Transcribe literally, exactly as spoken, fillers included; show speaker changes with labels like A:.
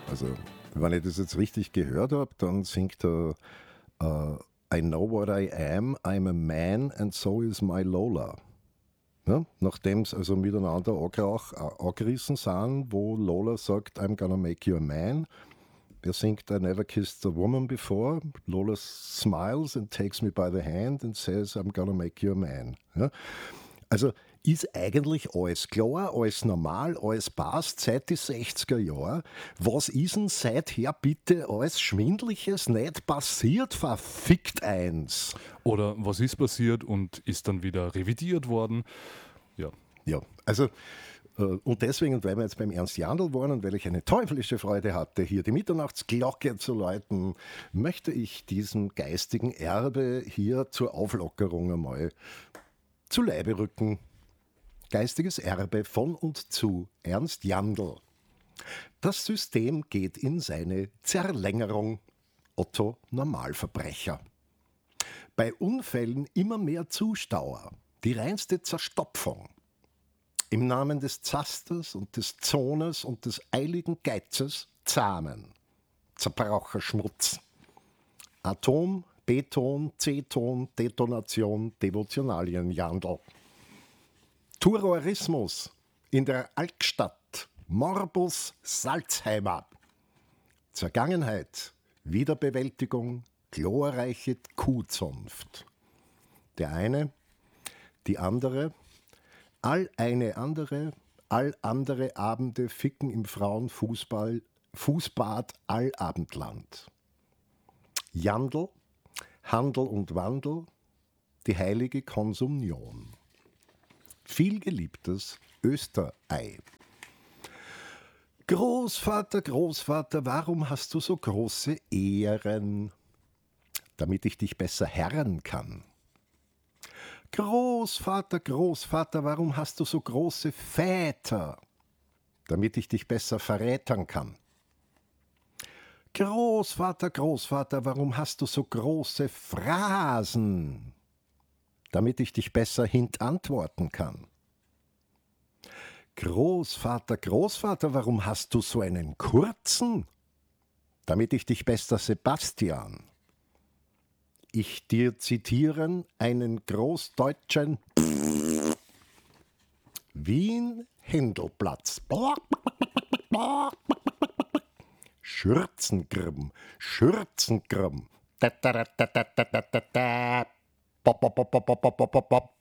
A: Also, wenn ich das jetzt richtig gehört habe, dann singt er äh, I know what I am, I'm a man and so is my Lola. Ja? Nachdem sie also miteinander angerauch- äh, angerissen sind, wo Lola sagt, I'm gonna make you a man. Er singt I never kissed a woman before. Lola smiles and takes me by the hand and says, I'm gonna make you a man. Ja? Also ist eigentlich alles klar, alles normal, alles passt seit die sechziger Jahre. Was ist denn seither bitte alles Schwindliches nicht passiert? Verfickt eins.
B: Oder was ist passiert und ist dann wieder revidiert worden? Ja.
A: Ja, also äh, und deswegen, weil wir jetzt beim Ernst Jandl waren und weil ich eine teuflische Freude hatte, hier die Mitternachtsglocke zu läuten, möchte ich diesem geistigen Erbe hier zur Auflockerung einmal zu Leibe rücken. Geistiges Erbe von und zu Ernst Jandl. Das System geht in seine Zerlängerung. Otto Normalverbrecher. Bei Unfällen immer mehr Zustauer. Die reinste Zerstopfung. Im Namen des Zasters und des Zoners und des eiligen Geizes zahmen. Zerbraucherschmutz. Atom, Beton, C-Ton, Detonation, Devotionalienjandl. Terrorismus in der Altstadt, Morbus Salzheimer. Vergangenheit, Wiederbewältigung, glorreiche Kuhzunft. Der eine, die andere, all eine andere, all andere Abende ficken im Frauenfußball, Fußbad Allabendland. Jandl, Handel und Wandel, die heilige Konsumnion. Vielgeliebtes Österei. Großvater, Großvater, warum hast du so große Ehren? Damit ich dich besser herren kann. Großvater, Großvater, warum hast du so große Väter? Damit ich dich besser verrätern kann. Großvater, Großvater, warum hast du so große Phrasen? Damit ich dich besser hintantworten kann. Großvater, Großvater, warum hast du so einen kurzen? Damit ich dich besser Sebastian. Ich dir zitieren einen großdeutschen Wien-Händelplatz. Schürzengrimm, Schürzengrimm.